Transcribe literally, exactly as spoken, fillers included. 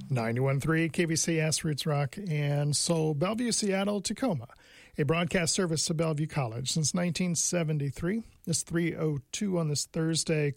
ninety-one point three K V C S, Roots Rock and Soul, Bellevue, Seattle, Tacoma, a broadcast service of Bellevue College since nineteen seventy-three. It's three oh two on this Thursday.